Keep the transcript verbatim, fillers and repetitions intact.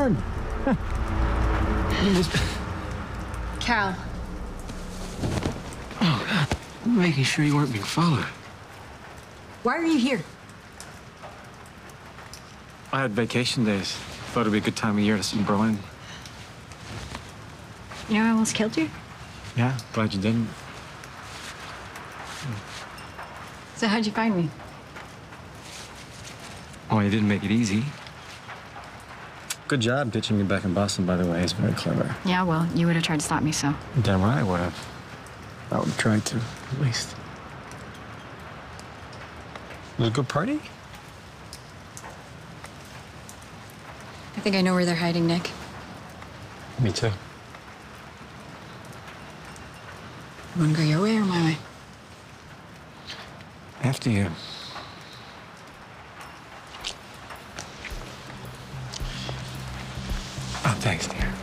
hard. Cal. Oh, I'm making sure you weren't being followed. Why are you here? I had vacation days. Thought it'd be a good time of year to see bro in. You know I almost killed you? Yeah, glad you didn't. So how'd you find me? Oh, you didn't make it easy. Good job ditching me back in Boston, by the way. It's very clever. Yeah, well, you would have tried to stop me, so. Damn right I would have. I would have tried to, at least. It was a good party? I think I know where they're hiding, Nick. Me too. You wanna go your way or my way? After you. Oh, thanks, dear.